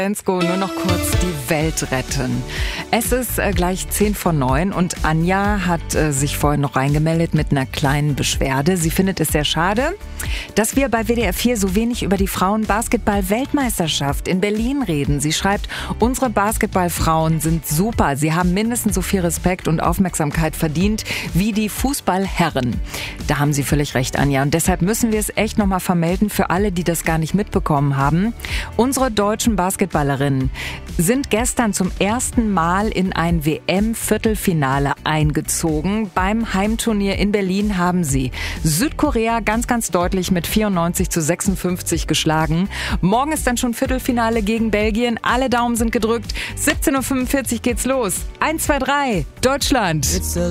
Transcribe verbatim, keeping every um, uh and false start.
Lensko, nur noch kurz die Welt retten. Es ist äh, gleich zehn vor neun und Anja hat äh, sich vorhin noch reingemeldet mit einer kleinen Beschwerde. Sie findet es sehr schade, dass wir bei W D R vier so wenig über die Frauen-Basketball-Weltmeisterschaft in Berlin reden. Sie schreibt, unsere Basketballfrauen sind super. Sie haben mindestens so viel Respekt und Aufmerksamkeit verdient wie die Fußballherren. Da haben Sie völlig recht, Anja. Und deshalb müssen wir es echt nochmal vermelden für alle, die das gar nicht mitbekommen haben. Unsere deutschen Basketballerinnen sind gestern zum ersten Mal in ein W M-Viertelfinale eingezogen. Beim Heimturnier in Berlin haben sie Südkorea ganz, ganz deutlich mit vierundneunzig zu sechsundfünfzig geschlagen. Morgen ist dann schon Viertelfinale gegen Belgien. Alle Daumen sind gedrückt. siebzehn Uhr fünfundvierzig geht's los. eins, zwei, drei, Deutschland!